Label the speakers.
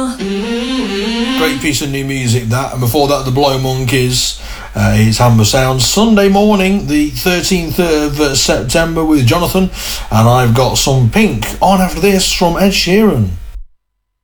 Speaker 1: Great piece of new music that, and before that the Blow Monkeys, his Hammer Sound. Sunday morning, the 13th of September with Jonathan, and I've got some Pink on after this from Ed Sheeran.